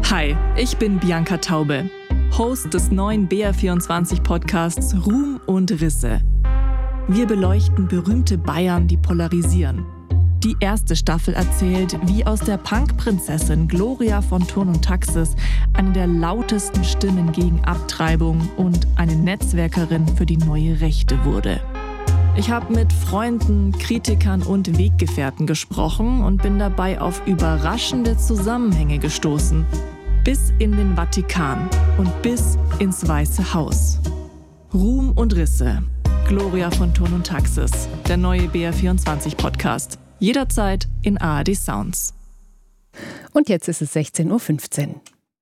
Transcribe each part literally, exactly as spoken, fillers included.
Hi, ich bin Bianca Taube, Host des neuen B R vierundzwanzig Podcasts Ruhm und Risse. Wir beleuchten berühmte Bayern, die polarisieren. Die erste Staffel erzählt, wie aus der Punk-Prinzessin Gloria von Thurn und Taxis eine der lautesten Stimmen gegen Abtreibung und eine Netzwerkerin für die neue Rechte wurde. Ich habe mit Freunden, Kritikern und Weggefährten gesprochen und bin dabei auf überraschende Zusammenhänge gestoßen. Bis in den Vatikan und bis ins Weiße Haus. Ruhm und Risse. Gloria von Thurn und Taxis. Der neue B R vierundzwanzig Podcast. Jederzeit in A R D Sounds. Und jetzt ist es sechzehn Uhr fünfzehn.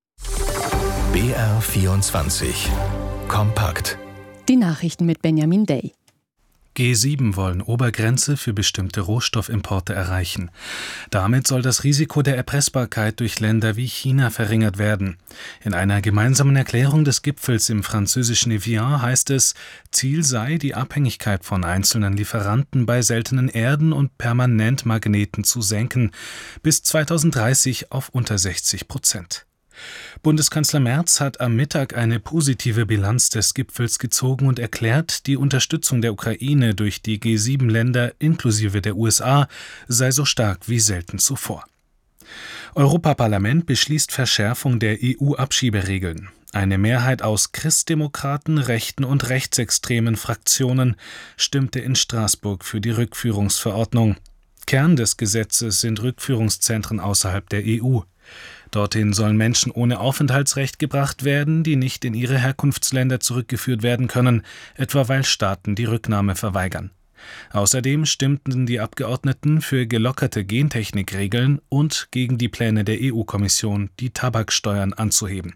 B R vierundzwanzig. Kompakt. Die Nachrichten mit Benjamin Day. G sieben wollen Obergrenze für bestimmte Rohstoffimporte erreichen. Damit soll das Risiko der Erpressbarkeit durch Länder wie China verringert werden. In einer gemeinsamen Erklärung des Gipfels im französischen Evian heißt es, Ziel sei, die Abhängigkeit von einzelnen Lieferanten bei seltenen Erden und Permanentmagneten zu senken, bis zweitausenddreißig auf unter sechzig Prozent. Bundeskanzler Merz hat am Mittag eine positive Bilanz des Gipfels gezogen und erklärt, die Unterstützung der Ukraine durch die G sieben Länder inklusive der U S A sei so stark wie selten zuvor. Europaparlament beschließt Verschärfung der E U-Abschieberegeln. Eine Mehrheit aus Christdemokraten, rechten und rechtsextremen Fraktionen stimmte in Straßburg für die Rückführungsverordnung. Kern des Gesetzes sind Rückführungszentren außerhalb der E U. Dorthin sollen Menschen ohne Aufenthaltsrecht gebracht werden, die nicht in ihre Herkunftsländer zurückgeführt werden können, etwa weil Staaten die Rücknahme verweigern. Außerdem stimmten die Abgeordneten für gelockerte Gentechnikregeln und gegen die Pläne der E U-Kommission, die Tabaksteuern anzuheben.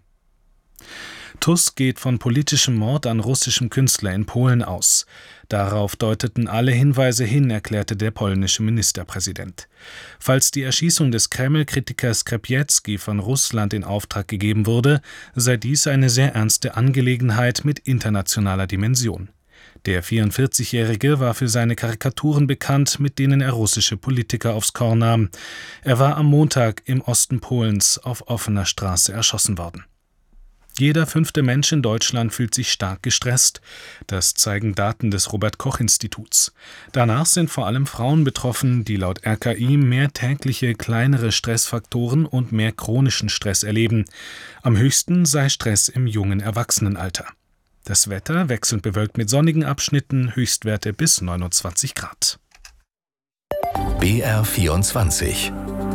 Tusk geht von politischem Mord an russischem Künstler in Polen aus. Darauf deuteten alle Hinweise hin, erklärte der polnische Ministerpräsident. Falls die Erschießung des Kreml-Kritikers Krzepiecki von Russland in Auftrag gegeben wurde, sei dies eine sehr ernste Angelegenheit mit internationaler Dimension. Der vierundvierzigjährige war für seine Karikaturen bekannt, mit denen er russische Politiker aufs Korn nahm. Er war am Montag im Osten Polens auf offener Straße erschossen worden. Jeder fünfte Mensch in Deutschland fühlt sich stark gestresst. Das zeigen Daten des Robert-Koch-Instituts. Danach sind vor allem Frauen betroffen, die laut R K I mehr tägliche kleinere Stressfaktoren und mehr chronischen Stress erleben. Am höchsten sei Stress im jungen Erwachsenenalter. Das Wetter wechselnd bewölkt mit sonnigen Abschnitten, Höchstwerte bis neunundzwanzig Grad. B R vierundzwanzig.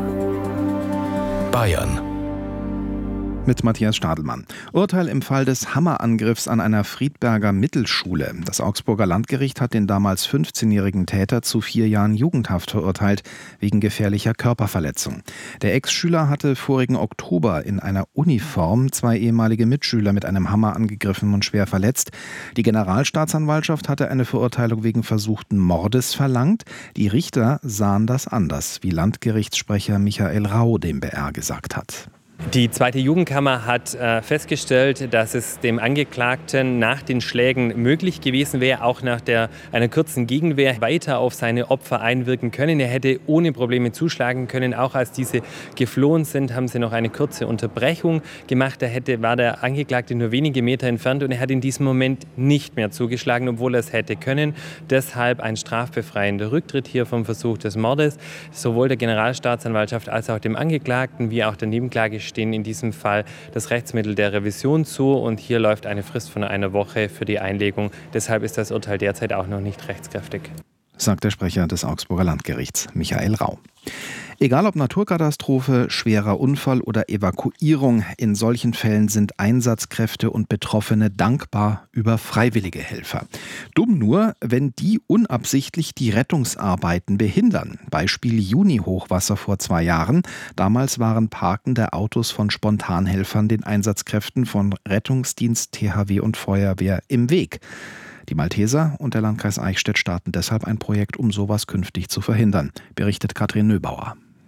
Bayern. Mit Matthias Stadelmann. Urteil im Fall des Hammerangriffs an einer Friedberger Mittelschule. Das Augsburger Landgericht hat den damals fünfzehnjährigen Täter zu vier Jahren Jugendhaft verurteilt, wegen gefährlicher Körperverletzung. Der Ex-Schüler hatte vorigen Oktober in einer Uniform zwei ehemalige Mitschüler mit einem Hammer angegriffen und schwer verletzt. Die Generalstaatsanwaltschaft hatte eine Verurteilung wegen versuchten Mordes verlangt. Die Richter sahen das anders, wie Landgerichtssprecher Michael Rau dem B R gesagt hat. Die zweite Jugendkammer hat äh, festgestellt, dass es dem Angeklagten nach den Schlägen möglich gewesen wäre, auch nach der, einer kurzen Gegenwehr weiter auf seine Opfer einwirken können. Er hätte ohne Probleme zuschlagen können. Auch als diese geflohen sind, haben sie noch eine kurze Unterbrechung gemacht. Da hätte, war der Angeklagte nur wenige Meter entfernt und er hat in diesem Moment nicht mehr zugeschlagen, obwohl er es hätte können. Deshalb ein strafbefreiender Rücktritt hier vom Versuch des Mordes. Sowohl der Generalstaatsanwaltschaft als auch dem Angeklagten wie auch der Nebenklage stehen in diesem Fall das Rechtsmittel der Revision zu und hier läuft eine Frist von einer Woche für die Einlegung. Deshalb ist das Urteil derzeit auch noch nicht rechtskräftig. Sagt der Sprecher des Augsburger Landgerichts, Michael Rau. Egal ob Naturkatastrophe, schwerer Unfall oder Evakuierung, in solchen Fällen sind Einsatzkräfte und Betroffene dankbar über freiwillige Helfer. Dumm nur, wenn die unabsichtlich die Rettungsarbeiten behindern. Beispiel Juni-Hochwasser vor zwei Jahren. Damals waren parkende Autos von Spontanhelfern den Einsatzkräften von Rettungsdienst, T H W und Feuerwehr im Weg. Die Malteser und der Landkreis Eichstätt starten deshalb ein Projekt, um sowas künftig zu verhindern, berichtet Katrin Nöbauer.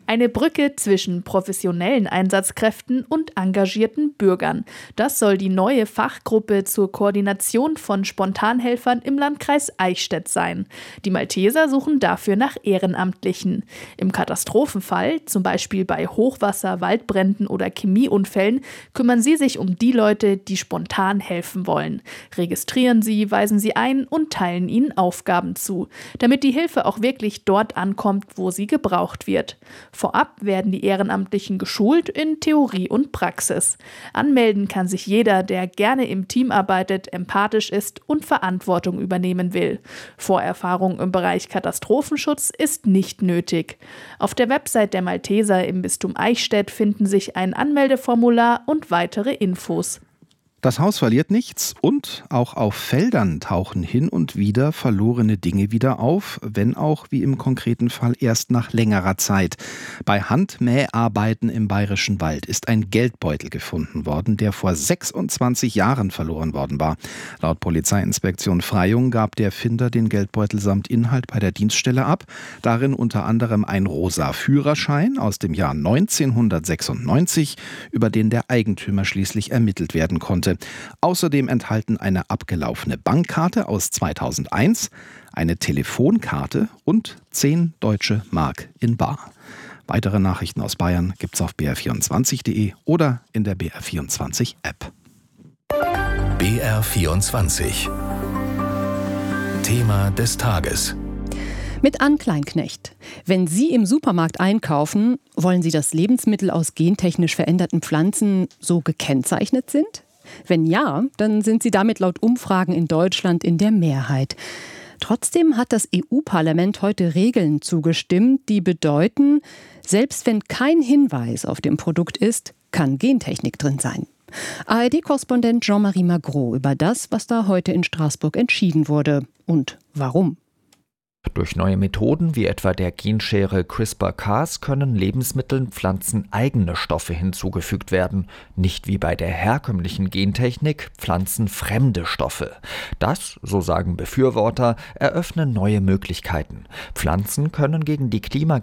Eine Brücke zwischen professionellen Einsatzkräften und engagierten Bürgern. Das soll die neue Fachgruppe zur Koordination von Spontanhelfern im Landkreis Eichstätt sein. Die Malteser suchen dafür nach Ehrenamtlichen. Im Katastrophenfall, zum Beispiel bei Hochwasser, Waldbränden oder Chemieunfällen, kümmern sie sich um die Leute, die spontan helfen wollen. Registrieren sie, weisen sie ein und teilen ihnen Aufgaben zu, damit die Hilfe auch wirklich dort ankommt, wo sie gebraucht wird. Vorab werden die Ehrenamtlichen geschult in Theorie und Praxis. Anmelden kann sich jeder, der gerne im Team arbeitet, empathisch ist und Verantwortung übernehmen will. Vorerfahrung im Bereich Katastrophenschutz ist nicht nötig. Auf der Website der Malteser im Bistum Eichstätt finden sich ein Anmeldeformular und weitere Infos. Das Haus verliert nichts und auch auf Feldern tauchen hin und wieder verlorene Dinge wieder auf, wenn auch wie im konkreten Fall erst nach längerer Zeit. Bei Handmäharbeiten im Bayerischen Wald ist ein Geldbeutel gefunden worden, der vor sechsundzwanzig Jahren verloren worden war. Laut Polizeiinspektion Freyung gab der Finder den Geldbeutel samt Inhalt bei der Dienststelle ab. Darin unter anderem ein rosa Führerschein aus dem Jahr neunzehnhundertsechsundneunzig, über den der Eigentümer schließlich ermittelt werden konnte. Außerdem enthalten eine abgelaufene Bankkarte aus zweitausendeins, eine Telefonkarte und zehn deutsche Mark in bar. Weitere Nachrichten aus Bayern gibt's auf b r vierundzwanzig punkt d e oder in der B R vierundzwanzig App. B R vierundzwanzig. Thema des Tages. Mit Ann Kleinknecht. Wenn Sie im Supermarkt einkaufen, wollen Sie, dass Lebensmittel aus gentechnisch veränderten Pflanzen so gekennzeichnet sind? Wenn ja, dann sind sie damit laut Umfragen in Deutschland in der Mehrheit. Trotzdem hat das E U-Parlament heute Regeln zugestimmt, die bedeuten, selbst wenn kein Hinweis auf dem Produkt ist, kann Gentechnik drin sein. A R D-Korrespondent Jean-Marie Magro über das, was da heute in Straßburg entschieden wurde und warum. Durch neue Methoden wie etwa der Genschere CRISPR-Cas können Lebensmitteln pflanzeneigene Stoffe hinzugefügt werden, nicht wie bei der herkömmlichen Gentechnik pflanzenfremde Stoffe. Das, so sagen Befürworter, eröffne neue Möglichkeiten. Pflanzen können gegen die Klimakrise